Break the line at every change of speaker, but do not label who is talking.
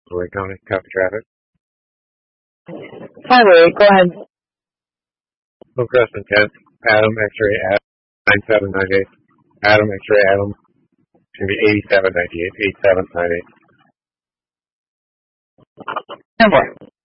Lake County, copy traffic.
Highway, go ahead.
Hillcrest and Kent, Adam, X-ray, Adam, 9798. Adam, X-ray, Adam. It's going to be 8798, 8798.
10-4.